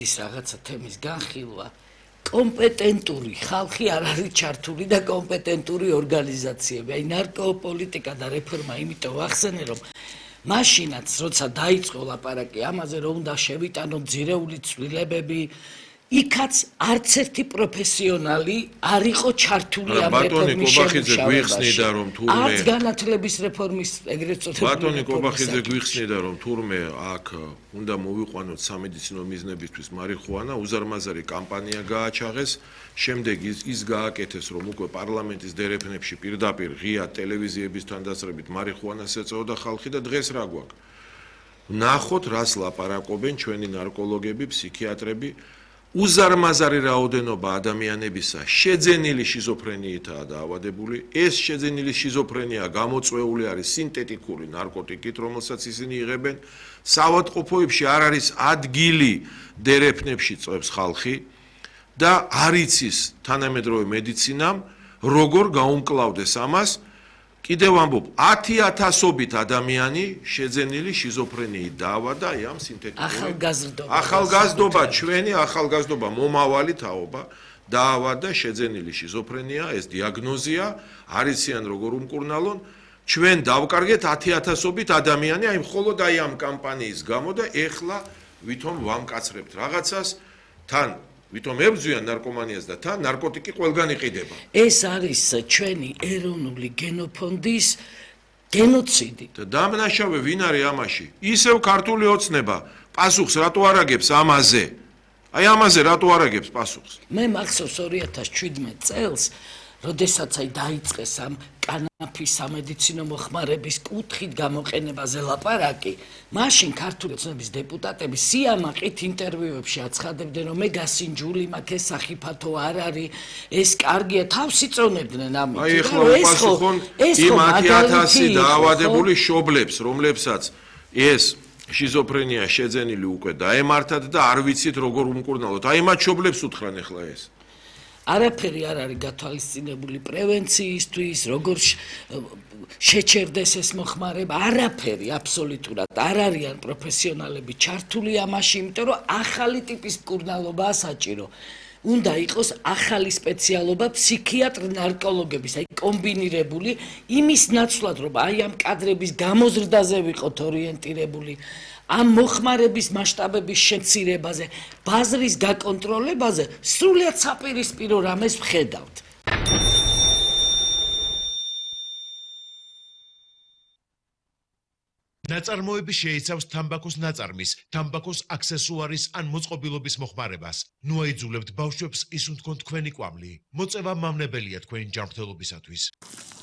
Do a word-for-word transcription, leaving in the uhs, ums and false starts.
ის რაღაცა თემის განხილვა კომპეტენტური ხალხი არ არის ჩართული და კომპეტენტური ორგანიზაციები. აი ნარკოპოლიტიკა და რეფორმა იმიტომ ვახსენე, რომ მაშინაც როცა დაიწყო ლაპარაკი ამაზე, რომ უნდა შევიტანოთ ძირეული ცვლილებები, იქაც არც ერთი პროფესიონალი არ იყო ჩართული ამ რეფორმის შემუშავებაში. არც განათლების რეფორმის ეგრეთ წოდებული ბატონი კობახიძე გვიხსნიდა, რომ თურმე აქ უნდა მოვიყვანოთ სამედიცინო მიზნებისთვის მარიხუანა, უზარმაზარი კამპანია გააჩაღეს, შემდეგ ის, ის გააკეთეს, რომ უკვე პარლამენტის დერეფნებში პირდაპირ ღია ტელევიზიების თანდასწრებით მარიხუანას ეწეოდა ხალხი და დღეს რა გვაქვს? ნახოთ, რას ლაპარაკობენ ჩვენი ნარკოლოგები, ფსიქიატრები. უზარმაზარი რაოდენობა ადამიანებისა შეძენილი შიზოფრენიითაა დაავადებული. ეს შეძენილი შიზოფრენია გამოწვეული არის სინთეტიკური ნარკოტიკით, რომელსაც ისინი იღებენ. საავადმყოფოებში არ არის ადგილი დერეფნებში წვევს ხალხი და არ იცის თანამედროვე მედიცინამ როგორ გაუმკლავდეს ამას. კიდევ ამბობ, ათი ათასობით ადამიანი შეძენილი შიზოფრენიით დაავადდა აი ამ სინთეტიკური ახალგაზრდობა. ახალგაზრდობა ჩვენი ახალგაზრდობა მომავალი თაობა დაავადდა შეძენილი შიზოფრენია, ეს დიაგნოზია, არ იციან როგორ უმკურნალონ. ჩვენ დავკარგეთ ათი ათასობით ადამიანი აი მხოლოდ აი ამ კამპანიის გამო და ეხლა ვითომ ვამკაცრებთ რაღაცას თან ვითომ ებრძვიან ნარკომანიას და თან ნარკოტიკი ყველგან იყიდება. ეს არის ჩვენი ეროვნული გენოფონდის გენოციდი. და დამნაშავე ვინ არის ამაში? ისევ ქართული ოცნება პასუხს რატო არ აგებს ამაზე? აი ამაზე რატო არ აგებს პასუხს? მე მახსოვს ორი ათას შვიდმეტ წელს, როდესაც აი დაიწყეს ამ კანაფის სამედიცინო მოხმარების კუთხით გამოყენებაზე ლაპარაკი, მაშინ ქართული ოცნების დეპუტატები სიამაყით ინტერვიუებში აცხადებდნენ, რომ მე გასინჯული მაქვს, ეს სახიფათო არ არის, ეს კარგია, თავს იწონებდნენ ამით. აი ეხლა უპასუხონ იმ ათი ათასი დაავადებული შობლებს, რომლებსაც ეს შიზოფრენია შეძენილი უკვე დაემართათ და არ ვიცით როგორ უმკურნალოთ. აი მათ შობლებს უთხრან ეხლა ეს. არაფერი არ არის გათვალისწინებული პრევენციისთვის, როგორ შეჩერდეს ეს მოხმარება, არაფერი აბსოლუტურად არ არიან პროფესიონალები ჩართული ამაში, იმიტომ რომ ახალი ტიპის მკურნალობაა საჭირო. უნდა იყოს ახალი სპეციალობა ფსიქიატრ ნარკოლოგების, აი კომბინირებული, იმის ნაცვლად, რომ აი ამ კადრების გამოზრდაზე ვიყოთ ორიენტირებული. ამ მოხმარების მასშტაბების შემცირებაზე, ბაზრის გაკონტროლებაზე, სრულიად საპირისპირო რამეს ვხედავთ. ნაწარმოები შეიცავს თამბაქოს ნაწარმის, თამბაქოს აქსესუარის ან მოწყობილობის მოხმარებას. ნუ აიძულებთ ბავშვებს ისუნთქონ თქვენი კვამლი. მოწევა მავნებელია თქვენი ჯანმრთელობისათვის.